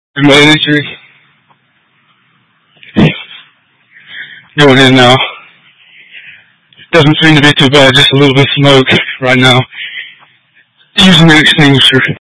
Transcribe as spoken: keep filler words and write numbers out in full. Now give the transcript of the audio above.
Everybody entry. Going in now. Doesn't seem to be too bad, just a little bit of smoke right now. Using an extinguisher.